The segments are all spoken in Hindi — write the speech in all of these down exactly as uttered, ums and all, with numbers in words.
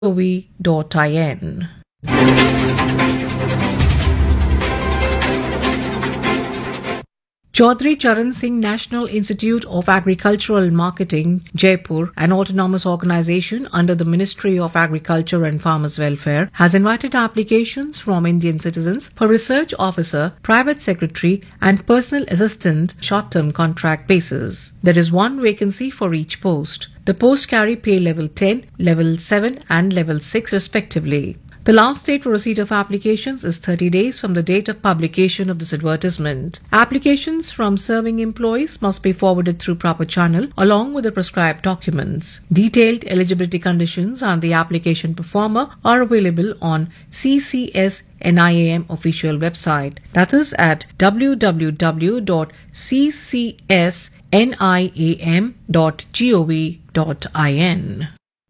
gov dot in. Chaudhry Charan Singh National Institute of Agricultural Marketing, Jaipur, an autonomous organization under the Ministry of Agriculture and Farmers Welfare, has invited applications from Indian citizens for research officer, private secretary, and personal assistant short-term contract basis. There is one vacancy for each post. The posts carry pay level ten, level seven, and level six respectively. The last date for receipt of applications is thirty days from the date of publication of this advertisement. Applications from serving employees must be forwarded through proper channel along with the prescribed documents. Detailed eligibility conditions and the application performer are available on C C S N I A M official website. That is at w w w dot c c s n i a m dot gov dot in.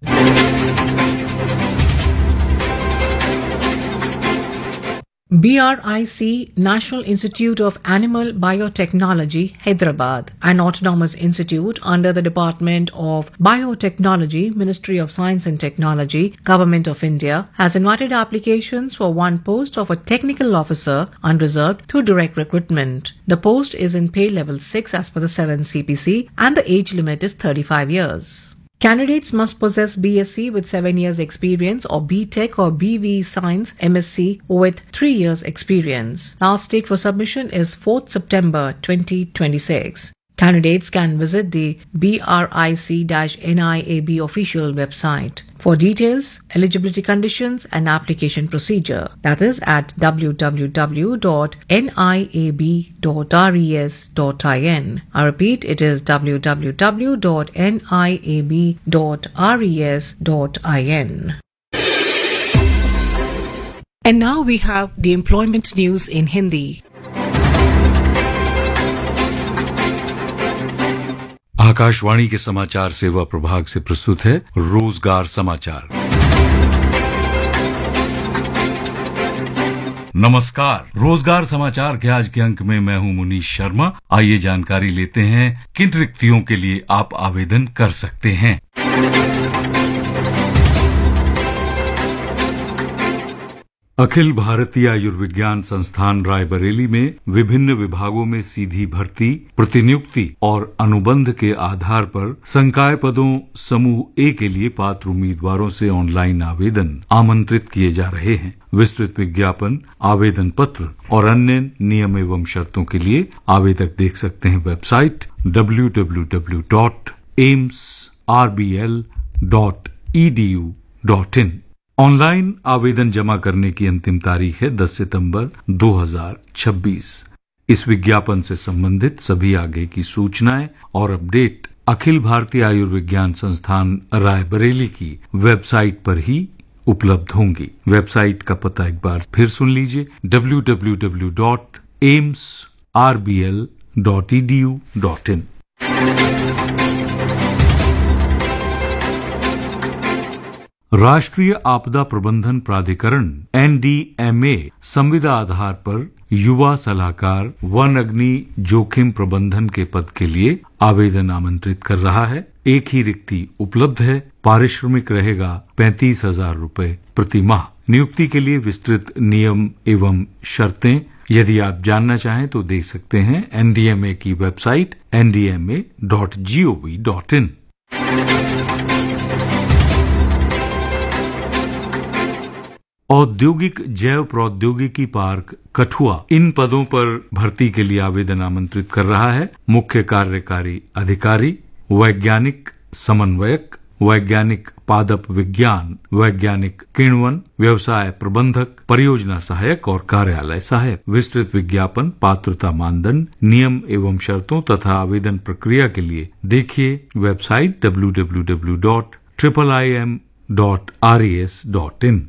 B R I C, National Institute of Animal Biotechnology, Hyderabad, an autonomous institute under the Department of Biotechnology, Ministry of Science and Technology, Government of India, has invited applications for one post of a technical officer unreserved through direct recruitment. The post is in pay level six as per the seventh C P C and the age limit is thirty-five years. Candidates must possess B S c with seven years experience or B Tech or B V E Science M S c with three years experience. Last date for submission is fourth September twenty twenty-six. Candidates can visit the B R I C N I A B official website. For details, eligibility conditions and application procedure, that is at w w w dot n i a b dot res dot in. I repeat, it is w w w dot n i a b dot res dot in. And now we have the employment news in Hindi. Akashvani के समाचार सेवा प्रभाग से प्रस्तुत है रोजगार समाचार। नमस्कार, रोजगार समाचार के आज के अंक में मैं हूं मुनीश शर्मा। आइए जानकारी लेते हैं किन रिक्तियों के लिए आप आवेदन कर सकते हैं। अखिल भारतीय आयुर्विज्ञान संस्थान रायबरेली में विभिन्न विभागों में सीधी भर्ती, प्रतिनियुक्ति और अनुबंध के आधार पर संकाय पदों समूह ए के लिए पात्र उम्मीदवारों से ऑनलाइन आवेदन आमंत्रित किए जा रहे हैं। विस्तृत विज्ञापन, आवेदन पत्र और अन्य नियम एवं शर्तों के लिए आवेदक देख सकते हैं website W W W dot AIIMS R B L dot E D U dot in. Online आवेदन जमा करने की अंतिम तारीख है दस सितंबर दो हज़ार छब्बीस। इस विज्ञापन से संबंधित सभी आगे की सूचनाएं और अपडेट अखिल भारतीय आयुर्विज्ञान संस्थान रायबरेली की वेबसाइट पर ही उपलब्ध होंगी। वेबसाइट का पता एक बार फिर सुन लीजिए W W W dot AIIMS R B L dot E D U dot in. राष्ट्रीय आपदा प्रबंधन प्राधिकरण एन डी एम ए संविदा आधार पर युवा सलाहकार वन अग्नि जोखिम प्रबंधन के पद के लिए आवेदन आमंत्रित कर रहा है। एक ही रिक्ति उपलब्ध है। पारिश्रमिक रहेगा पैंतीस हजार रूपये प्रति माह। नियुक्ति के लिए विस्तृत नियम एवं शर्तें यदि आप जानना चाहें तो देख सकते हैं एन डी एम ए की website N D M A dot G O V dot in. औद्योगिक जैव प्रौद्योगिकी पार्क कठुआ इन पदों पर भर्ती के लिए आवेदन आमंत्रित कर रहा है। मुख्य कार्यकारी अधिकारी, वैज्ञानिक समन्वयक, वैज्ञानिक पादप विज्ञान, वैज्ञानिक किण्वन, व्यवसाय प्रबंधक, परियोजना सहायक और कार्यालय सहायक। विस्तृत विज्ञापन, पात्रता मानदंड, नियम एवं शर्तों तथा आवेदन प्रक्रिया के लिए देखिए website W W W dot triple I am dot R E S dot in.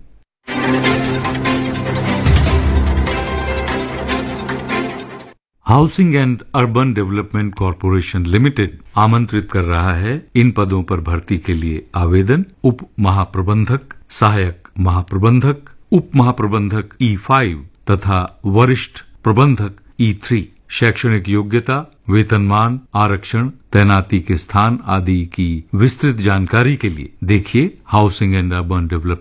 Housing and urban development corporation limited आमंत्रित कर रहा है इन पदों पर भर्ती के लिए आवेदन उप महाप्रबंधक, सहायक महाप्रबंधक, उप महाप्रबंधक ई फाइव तथा वरिष्ठ प्रबंधक ई थ्री। शैक्षणिक योग्यता, वेतनमान, आरक्षण, तैनाती के स्थान आदि की विस्तृत जानकारी के लिए देखिए हाउसिंग एंड अर्बन डेवलपमेंट